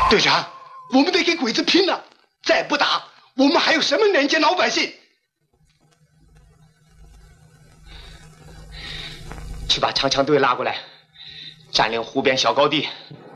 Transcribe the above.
队长，我们得给鬼子拼了！再不打，我们还有什么人见老百姓？去把长枪队拉过来，占领湖边小高地，